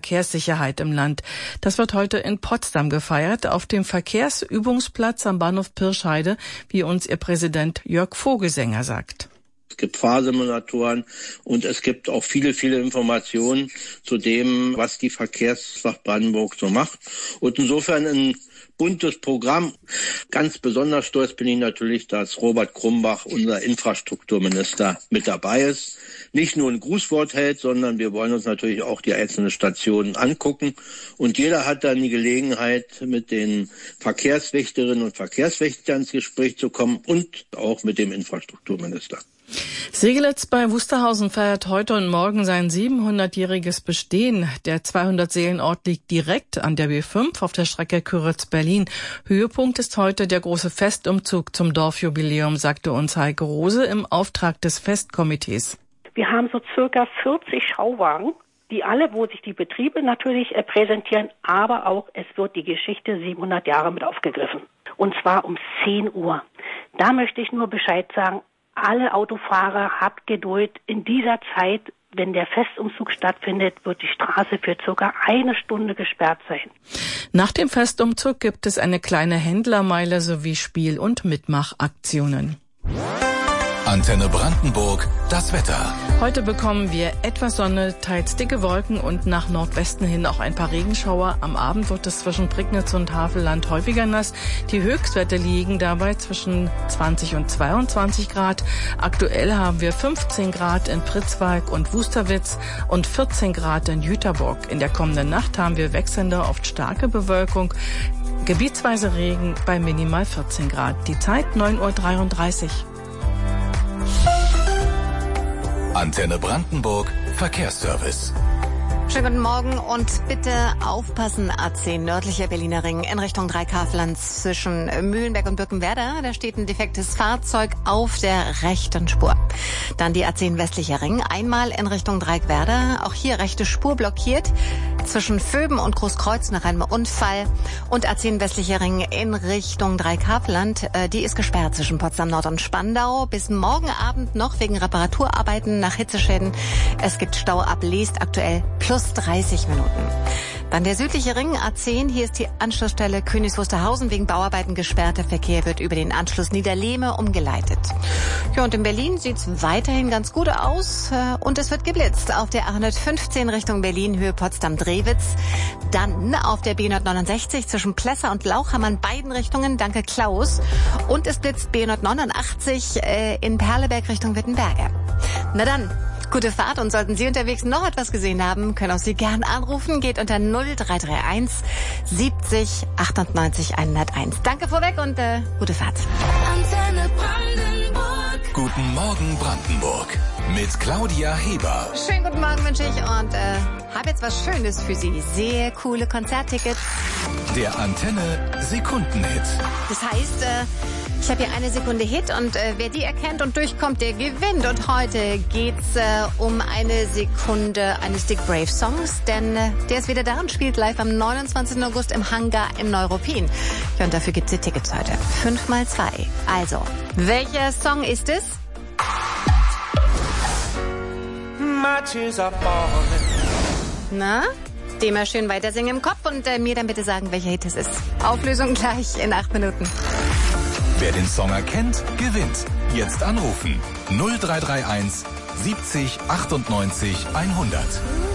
Verkehrssicherheit im Land. Das wird heute in Potsdam gefeiert, auf dem Verkehrsübungsplatz am Bahnhof Pirscheide, wie uns ihr Präsident Jörg Vogelsänger sagt. Es gibt Fahrsimulatoren und es gibt auch viele Informationen zu dem, was die Verkehrswacht Brandenburg so macht. Und insofern ein buntes Programm. Ganz besonders stolz bin ich natürlich, dass Robert Krumbach, unser Infrastrukturminister, mit dabei ist. Nicht nur ein Grußwort hält, sondern wir wollen uns natürlich auch die einzelnen Stationen angucken. Und jeder hat dann die Gelegenheit, mit den Verkehrswächterinnen und Verkehrswächtern ins Gespräch zu kommen und auch mit dem Infrastrukturminister. Segelitz bei Wusterhausen feiert heute und morgen sein 700-jähriges Bestehen. Der 200-Seelen-Ort liegt direkt an der B5 auf der Strecke Küritz-Berlin. Höhepunkt ist heute der große Festumzug zum Dorfjubiläum, sagte uns Heike Rose im Auftrag des Festkomitees. Wir haben so circa 40 Schauwagen, die alle, wo sich die Betriebe natürlich präsentieren, aber auch es wird die Geschichte 700 Jahre mit aufgegriffen. Und zwar um 10 Uhr. Da möchte ich nur Bescheid sagen, alle Autofahrer, habt Geduld. In dieser Zeit, wenn der Festumzug stattfindet, wird die Straße für circa 1 Stunde gesperrt sein. Nach dem Festumzug gibt es eine kleine Händlermeile sowie Spiel- und Mitmachaktionen. Antenne Brandenburg, das Wetter. Heute bekommen wir etwas Sonne, teils dicke Wolken und nach Nordwesten hin auch ein paar Regenschauer. Am Abend wird es zwischen Prignitz und Havelland häufiger nass. Die Höchstwerte liegen dabei zwischen 20 und 22 Grad. Aktuell haben wir 15 Grad in Pritzwalk und Wusterwitz und 14 Grad in Jüterbock. In der kommenden Nacht haben wir wechselnde, oft starke Bewölkung. Gebietsweise Regen bei minimal 14 Grad. Die Zeit 9:33 Uhr. Antenne Brandenburg, Verkehrsservice. Schönen guten Morgen und bitte aufpassen, A10 nördlicher Berliner Ring in Richtung Dreikafland zwischen Mühlenberg und Birkenwerder. Da steht ein defektes Fahrzeug auf der rechten Spur. Dann die A10 westlicher Ring, einmal in Richtung Dreikwerder. Auch hier rechte Spur blockiert zwischen Vöben und Großkreuz nach einem Unfall. Und A10 westlicher Ring in Richtung Dreikafland, die ist gesperrt zwischen Potsdam Nord und Spandau. Bis morgen Abend noch wegen Reparaturarbeiten nach Hitzeschäden. Es gibt Stau ab Leest aktuell plus 30 Minuten. Dann der südliche Ring, A10. Hier ist die Anschlussstelle Königs Wusterhausen wegen Bauarbeiten gesperrt. Der Verkehr wird über den Anschluss Niederlehme umgeleitet. Ja, und in Berlin sieht's weiterhin ganz gut aus. Und es wird geblitzt auf der A115 Richtung Berlin, Höhe Potsdam-Drewitz. Dann auf der B169 zwischen Plesser und Lauchhammer in beiden Richtungen. Danke, Klaus. Und es blitzt B189 in Perleberg Richtung Wittenberge. Na dann, gute Fahrt, und sollten Sie unterwegs noch etwas gesehen haben, können auch Sie gern anrufen. Geht unter 0331 70 98 101. Danke vorweg und gute Fahrt. Antenne Brandenburg. Guten Morgen Brandenburg mit Claudia Heber. Schönen guten Morgen wünsche ich und habe jetzt was Schönes für Sie. Sehr coole Konzerttickets. Der Antenne Sekundenhit. Das heißt, ich habe hier 1 Sekunde Hit und wer die erkennt und durchkommt, der gewinnt. Und heute geht's um 1 Sekunde eines Dick Brave Songs, denn der ist wieder da und spielt live am 29. August im Hangar im Neuruppin. Ja, und dafür gibt's die Tickets heute. 5x2. Also, welcher Song ist es? Na? Dem mal schön weitersingen im Kopf und mir dann bitte sagen, welcher Hit es ist. Auflösung gleich in 8 Minuten. Wer den Song erkennt, gewinnt. Jetzt anrufen. 0331 70 98 100.